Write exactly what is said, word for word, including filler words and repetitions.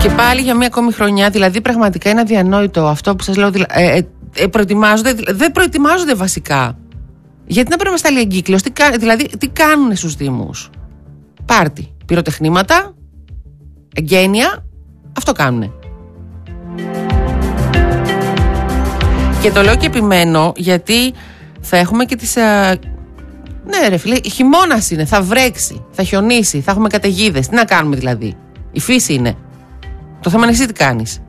Και πάλι για μία ακόμη χρονιά, δηλαδή πραγματικά είναι αδιανόητο αυτό που σας λέω. Ε, ε, ε, προετοιμάζονται, δεν προετοιμάζονται βασικά. Γιατί να πρέπει να σταλεί εγκύκλειος, τι, δηλαδή τι κάνουν στους Δήμους? Πάρτι, πυροτεχνήματα, εγγένεια, αυτό κάνουνε. Και το λέω και επιμένω γιατί θα έχουμε και τις... Α... Ναι ρε φίλε, χειμώνας είναι, θα βρέξει, θα χιονίσει, θα έχουμε καταιγίδες. Τι να κάνουμε δηλαδή? Η φύση είναι. Το θέμα είναι εσύ τι κάνεις.